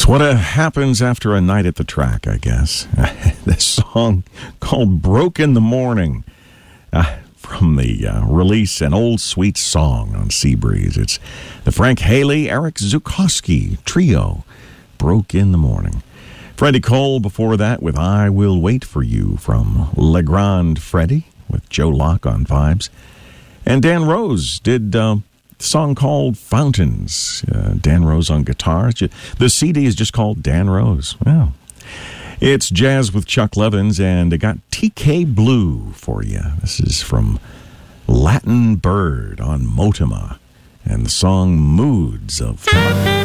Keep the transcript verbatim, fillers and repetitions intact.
It's what uh, happens after a night at the track, I guess. This song called Broke in the Morning uh, from the uh, release An Old Sweet Song on Seabreeze. It's the Frank Haley, Eric Zukowski trio, Broke in the Morning. Freddie Cole before that with I Will Wait for You from Le Grand Freddie with Joe Locke on vibes. And Dan Rose did uh, a song called Fountains. Uh, Dan Rose on guitar. The C D is just called Dan Rose. Wow. It's Jazz with Chuck Levins, and I got T K Blue for you. This is from Latin Bird on Motima, and the song Moods of...